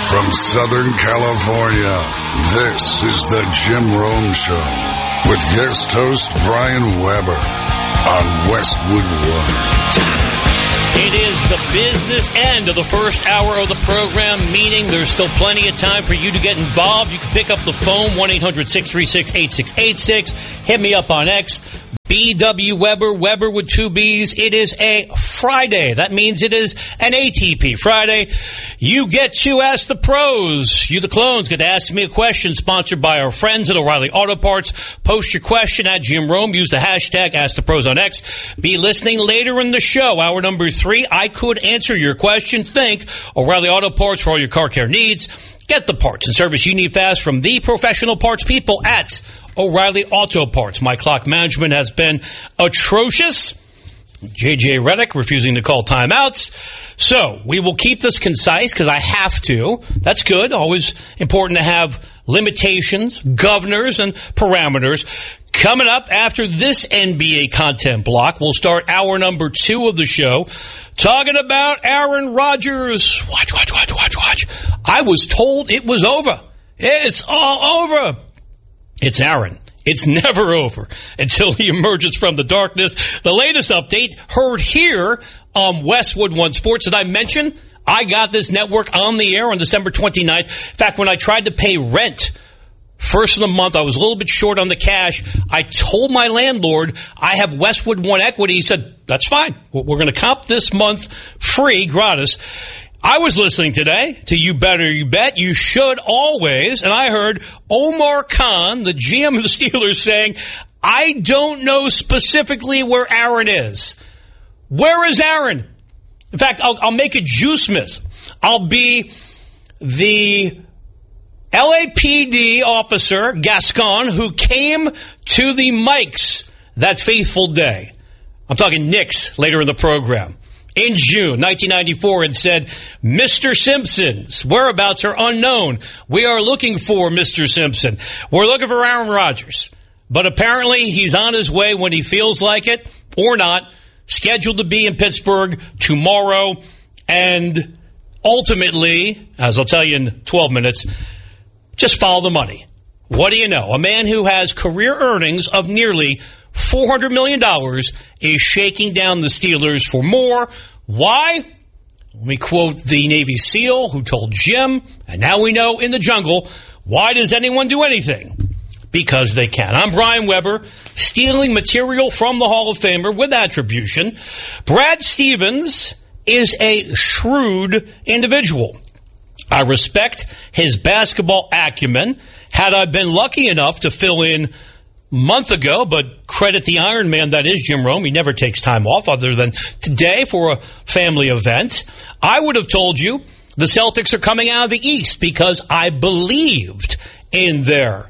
From Southern California, this is the Jim Rome Show with guest host Brian Weber on Westwood One. It is the business end of the first hour of the program, meaning there's still plenty of time for you to get involved. You can pick up the phone, 1-800-636-8686. Hit me up on X. B.W. Weber, Weber with two B's. It is a Friday. That means it is an ATP Friday. You get to ask the pros. You, the clones, get to ask me a question, sponsored by our friends at O'Reilly Auto Parts. Post your question at Jim Rome. Use the hashtag AskThePros on X. Be listening later in the show. Hour number 3, I could answer your question. Think O'Reilly Auto Parts for all your car care needs. Get the parts and service you need fast from the professional parts people at O'Reilly Auto Parts. My clock management has been atrocious. J.J. Redick refusing to call timeouts. So we will keep this concise because I have to. That's good. Always important to have limitations, governors, and parameters. Coming up after this NBA content block, we'll start hour number 2 of the show talking about Aaron Rodgers. Watch. I was told it was over. It's all over. It's Aaron. It's never over until he emerges from the darkness. The latest update heard here on Westwood One Sports. Did I mention I got this network on the air on December 29th? In fact, when I tried to pay rent first of the month, I was a little bit short on the cash. I told my landlord I have Westwood One equity. He said, that's fine. We're going to comp this month free, gratis. I was listening today to You Better You Bet, You Should Always, and I heard Omar Khan, the GM of the Steelers, saying, I don't know specifically where Aaron is. Where is Aaron? In fact, I'll make a juice myth. I'll be the LAPD officer, Gascon, who came to the mics that faithful day. I'm talking Knicks later in the program. In June 1994 and said, Mr. Simpson's whereabouts are unknown. We are looking for Mr. Simpson. We're looking for Aaron Rodgers. But apparently he's on his way when he feels like it or not, scheduled to be in Pittsburgh tomorrow. And ultimately, as I'll tell you in 12 minutes, just follow the money. What do you know? A man who has career earnings of nearly $400 million is shaking down the Steelers for more. Why? Let me quote the Navy SEAL who told Jim, and now we know in the jungle, why does anyone do anything? Because they can. I'm Brian Weber, stealing material from the Hall of Famer with attribution. Brad Stevens is a shrewd individual. I respect his basketball acumen. Had I been lucky enough to fill in month ago, but credit the Iron Man, that is Jim Rome. He never takes time off other than today for a family event. I would have told you the Celtics are coming out of the East because I believed in their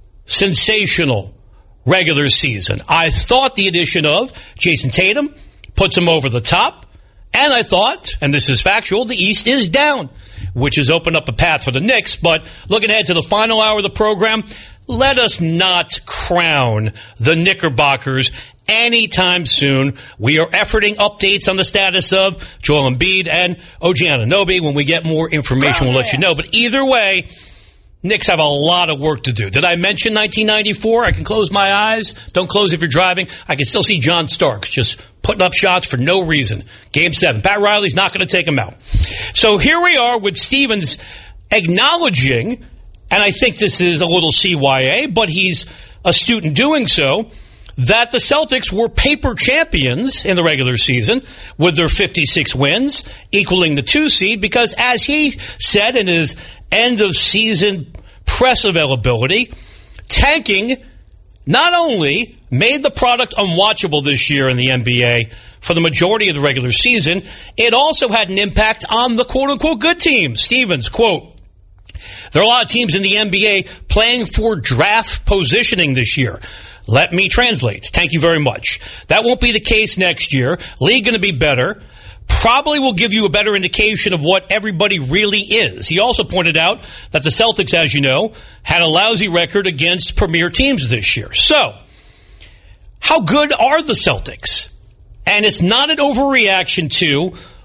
sensational regular season. I thought the addition of Jason Tatum puts them over the top, and I thought, and this is factual, the East is down, which has opened up a path for the Knicks. But looking ahead to the final hour of the program, let us not crown the Knickerbockers anytime soon. We are efforting updates on the status of Joel Embiid and OG Anunoby. When we get more information, we'll let you know. But either way, Knicks have a lot of work to do. Did I mention 1994? I can close my eyes. Don't close if you're driving. I can still see John Starks just putting up shots for no reason. Game 7. Pat Riley's not going to take him out. So here we are with Stevens acknowledging, and I think this is a little CYA, but he's astute in doing so, that the Celtics were paper champions in the regular season with their 56 wins, equaling the 2 seed, because as he said in his end-of-season press availability, tanking not only made the product unwatchable this year in the NBA for the majority of the regular season, it also had an impact on the quote-unquote good teams. Stevens, quote, there are a lot of teams in the NBA playing for draft positioning this year. Let me translate. Thank you very much. That won't be the case next year. League going to be better. Probably will give you a better indication of what everybody really is. He also pointed out that the Celtics, as you know, had a lousy record against premier teams this year. So, how good are the Celtics? And it's not an overreaction to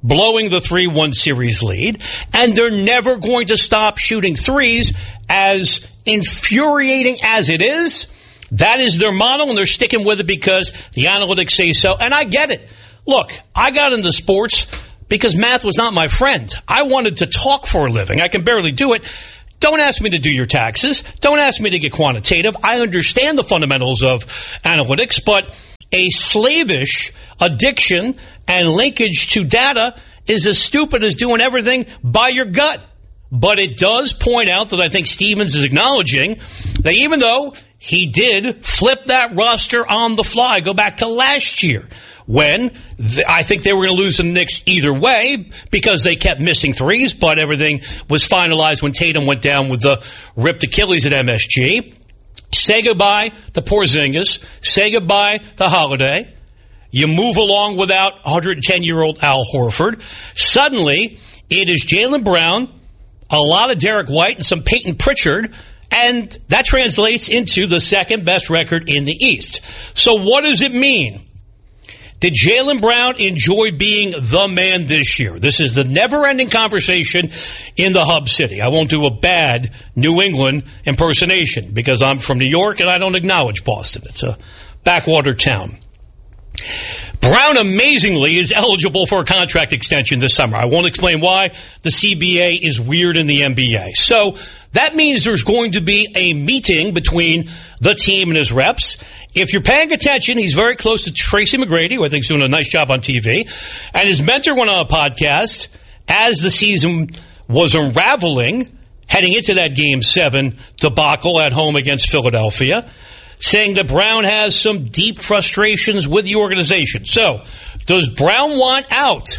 blowing the 3-1 series lead, and they're never going to stop shooting threes. As infuriating as it is, that is their model, and they're sticking with it because the analytics say so, and I get it. Look, I got into sports because math was not my friend. I wanted to talk for a living. I can barely do it. Don't ask me to do your taxes. Don't ask me to get quantitative. I understand the fundamentals of analytics, but a slavish addiction and linkage to data is as stupid as doing everything by your gut. But it does point out that I think Stevens is acknowledging that even though he did flip that roster on the fly, go back to last year, when I think they were going to lose the Knicks either way because they kept missing threes, but everything was finalized when Tatum went down with the ripped Achilles at MSG. Say goodbye to Porzingis. Say goodbye to Holiday. You move along without 110-year-old Al Horford. Suddenly, it is Jaylen Brown, a lot of Derek White, and some Peyton Pritchard, and that translates into the second best record in the East. So what does it mean? Did Jaylen Brown enjoy being the man this year? This is the never-ending conversation in the hub city. I won't do a bad New England impersonation because I'm from New York and I don't acknowledge Boston. It's a backwater town. Brown, amazingly, is eligible for a contract extension this summer. I won't explain why. The CBA is weird in the NBA. So that means there's going to be a meeting between the team and his reps. If you're paying attention, he's very close to Tracy McGrady, who I think is doing a nice job on TV. And his mentor went on a podcast as the season was unraveling, heading into that Game 7 debacle at home against Philadelphia, saying that Brown has some deep frustrations with the organization. So, does Brown want out?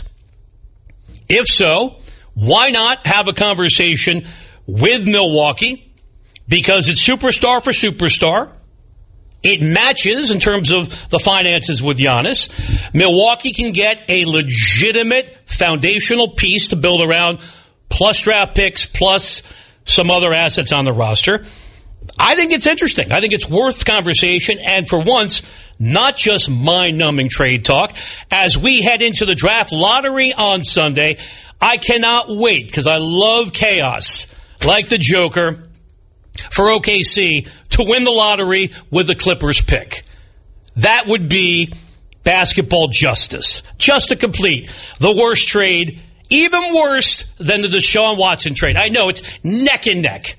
If so, why not have a conversation with Milwaukee? Because it's superstar for superstar. It matches in terms of the finances with Giannis. Milwaukee can get a legitimate foundational piece to build around, plus draft picks, plus some other assets on the roster. I think it's interesting. I think it's worth conversation, and for once, not just mind-numbing trade talk. As we head into the draft lottery on Sunday, I cannot wait, because I love chaos, like the Joker, for OKC to win the lottery with the Clippers pick. That would be basketball justice. Just to complete the worst trade, even worse than the Deshaun Watson trade. I know it's neck and neck.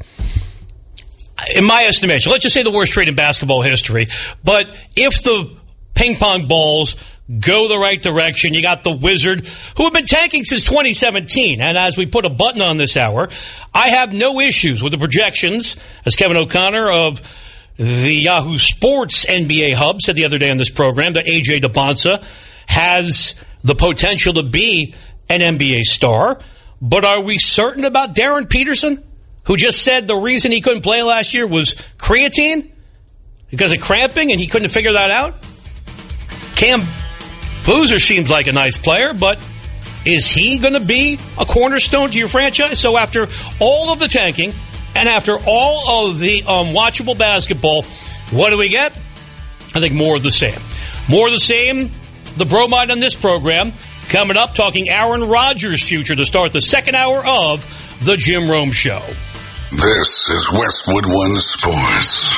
In my estimation, let's just say the worst trade in basketball history. But if the ping pong balls go the right direction, you got the Wizard, who have been tanking since 2017. And as we put a button on this hour, I have no issues with the projections, as Kevin O'Connor of the Yahoo Sports NBA Hub said the other day on this program, that A.J. DeBonsa has the potential to be an NBA star. But are we certain about Darren Peterson, who just said the reason he couldn't play last year was creatine because of cramping and he couldn't figure that out? Cam Boozer seems like a nice player, but is he going to be a cornerstone to your franchise? So after all of the tanking and after all of the watchable basketball, what do we get? I think more of the same. More of the same. The bromide on this program coming up, talking Aaron Rodgers' future to start the second hour of The Jim Rome Show. This is Westwood One Sports.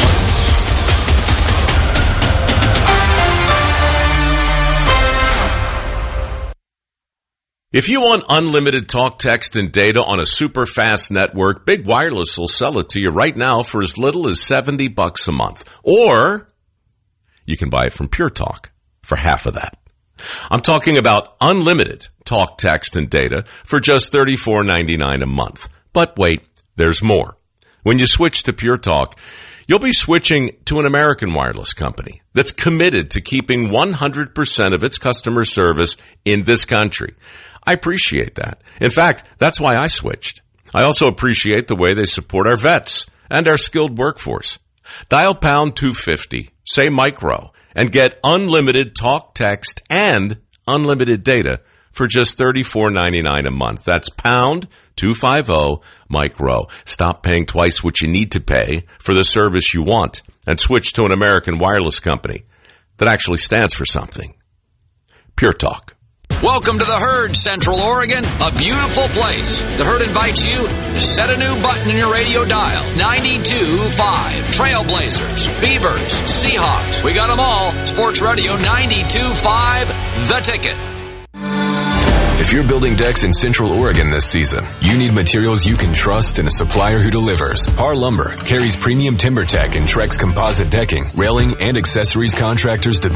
If you want unlimited talk, text, and data on a super fast network, Big Wireless will sell it to you right now for as little as $70 a month. Or you can buy it from Pure Talk for half of that. I'm talking about unlimited talk, text, and data for just $34.99 a month. But wait, there's more. When you switch to Pure Talk, you'll be switching to an American wireless company that's committed to keeping 100% of its customer service in this country. I appreciate that. In fact, that's why I switched. I also appreciate the way they support our vets and our skilled workforce. Dial pound 250, say micro, and get unlimited talk, text, and unlimited data for just $34.99 a month. That's pound 250 micro. Stop paying twice what you need to pay for the service you want and switch to an American wireless company that actually stands for something. Pure Talk. Welcome to the Herd, Central Oregon, a beautiful place. The Herd invites you to set a new button in your radio dial. 92.5. Trailblazers, Beavers, Seahawks. We got them all. Sports Radio 92.5. The Ticket. If you're building decks in Central Oregon this season, you need materials you can trust and a supplier who delivers. Par Lumber carries premium TimberTech and Trex composite decking, railing, and accessories contractors to